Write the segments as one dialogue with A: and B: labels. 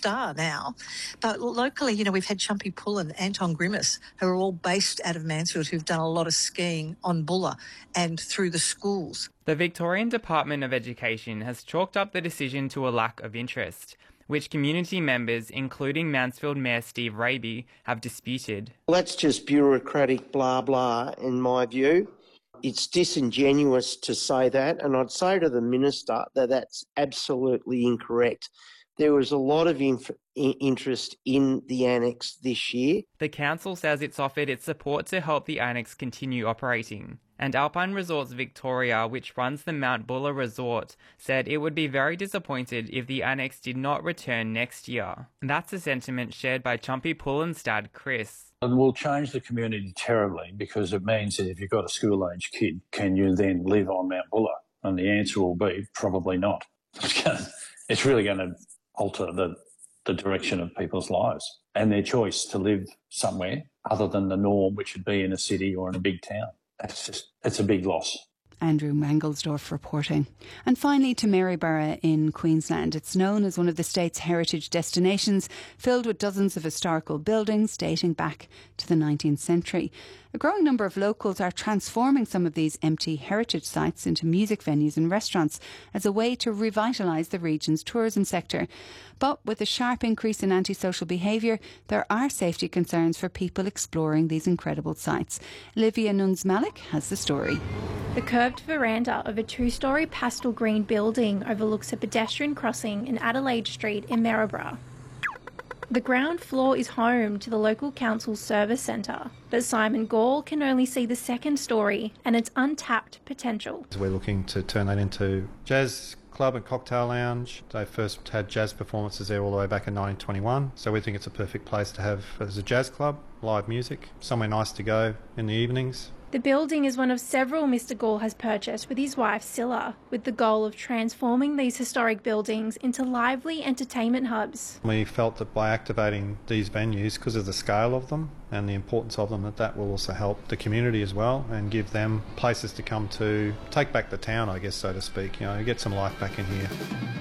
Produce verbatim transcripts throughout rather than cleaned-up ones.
A: star now. But locally, you know, we've had Chumpy Pullen, Anton Grimace, who are all based out of Mansfield, who've done a lot of skiing on Bulla and through the schools.
B: The Victorian Department of Education has chalked up the decision to a lack of interest, which community members, including Mansfield Mayor Steve Raby, have disputed.
C: That's just bureaucratic blah blah in my view. It's disingenuous to say that, and I'd say to the Minister that that's absolutely incorrect. There was a lot of inf- interest in the annex this year.
B: The council says it's offered its support to help the annex continue operating. And Alpine Resorts Victoria, which runs the Mount Buller Resort, said it would be very disappointed if the annex did not return next year. That's a sentiment shared by Chumpy Pullen's dad, Chris.
D: It will change the community terribly because it means that if you've got a school-age kid, can you then live on Mount Buller? And the answer will be probably not. It's really going to alter the, the direction of people's lives and their choice to live somewhere other than the norm, which would be in a city or in a big town. It's just, it's a big loss.
E: Andrew Mangelsdorf reporting. And finally to Maryborough in Queensland. It's known as one of the state's heritage destinations, filled with dozens of historical buildings dating back to the nineteenth century. A growing number of locals are transforming some of these empty heritage sites into music venues and restaurants as a way to revitalise the region's tourism sector. But with a sharp increase in antisocial behaviour, there are safety concerns for people exploring these incredible sites. Olivia Nunes-Malik has the story.
F: The curved veranda of a two-storey pastel green building overlooks a pedestrian crossing in Adelaide Street in Maryborough. The ground floor is home to the local council's service centre, but Simon Gall can only see the second storey and its untapped potential.
G: We're looking to turn that into jazz club and cocktail lounge. They first had jazz performances there all the way back in nineteen twenty-one, so we think it's a perfect place to have as a jazz club, live music, somewhere nice to go in the evenings.
F: The building is one of several Mister Gall has purchased with his wife Scylla, with the goal of transforming these historic buildings into lively entertainment hubs.
G: We felt that by activating these venues, because of the scale of them and the importance of them, that that will also help the community as well and give them places to come to, take back the town, I guess, so to speak, you know, get some life back in here.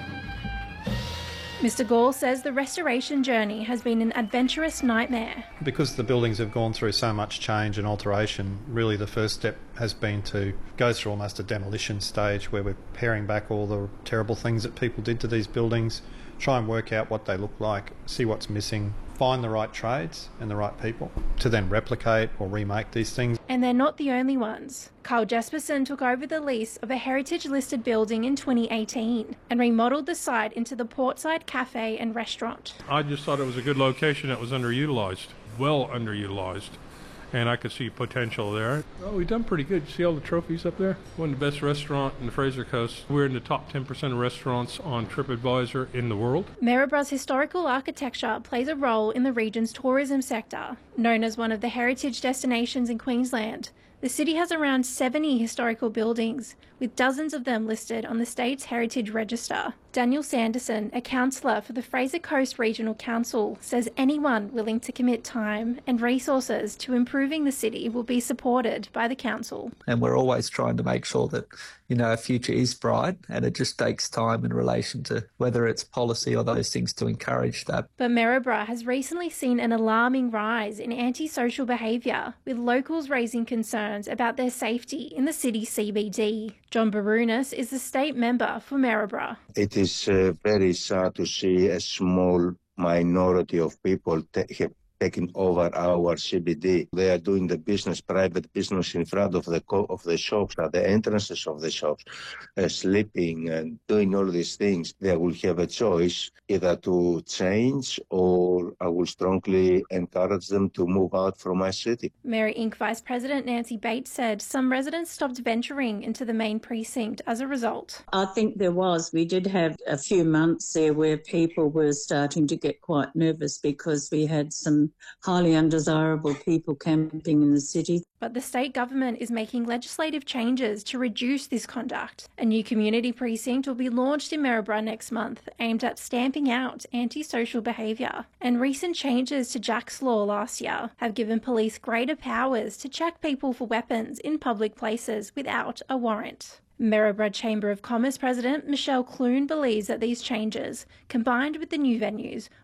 F: Mister Gall says the restoration journey has been an adventurous nightmare.
G: Because the buildings have gone through so much change and alteration, really the first step has been to go through almost a demolition stage where we're paring back all the terrible things that people did to these buildings, try and work out what they look like, see what's missing, find the right trades and the right people to then replicate or remake these things.
F: And they're not the only ones. Carl Jesperson took over the lease of a heritage-listed building in twenty eighteen and remodelled the site into the Portside Cafe and Restaurant.
H: I just thought it was a good location that was underutilised, well underutilised. And I could see potential there. Oh, we've done pretty good. See all the trophies up there? One of the best restaurants in the Fraser Coast. We're in the top ten percent of restaurants on TripAdvisor in the world.
F: Maryboroug's historical architecture plays a role in the region's tourism sector. Known as one of the heritage destinations in Queensland, the city has around seventy historical buildings, with dozens of them listed on the state's Heritage Register. Daniel Sanderson, a councillor for the Fraser Coast Regional Council, says anyone willing to commit time and resources to improving the city will be supported by the council.
I: And we're always trying to make sure that, you know, our future is bright, and it just takes time in relation to whether it's policy or those things to encourage that.
F: But Maryborough has recently seen an alarming rise in antisocial behaviour, with locals raising concerns about their safety in the city's C B D. John Barunas is the state member for Maryborough.
J: It is uh, very sad to see a small minority of people ta- have taken over our C B D. They are doing the business, private business in front of the co- of the shops, at the entrances of the shops, uh, sleeping and doing all these things. They will have a choice either to change, or I will strongly encourage them to move out from my city.
F: Mary Incorporated Vice President Nancy Bates said some residents stopped venturing into the main precinct as a result.
K: I think there was. We did have a few months there where people were starting to get quite nervous because we had some highly undesirable people camping in the city.
F: But the state government is making legislative changes to reduce this conduct. A new community precinct will be launched in Maryborough next month, aimed at stamping out antisocial behaviour. And recent changes to Jack's Law last year have given police greater powers to check people for weapons in public places without a warrant. Maryborough Chamber of Commerce President Michelle Clune believes that these changes, combined with the new venues,